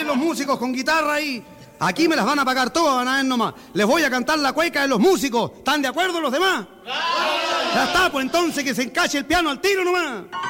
los músicos con guitarra ahí. Aquí me las van a pagar todas, van a ver nomás. Les voy a cantar la cueca de los músicos. ¿Están de acuerdo los demás? Ya está, pues entonces que se encache el piano al tiro nomás.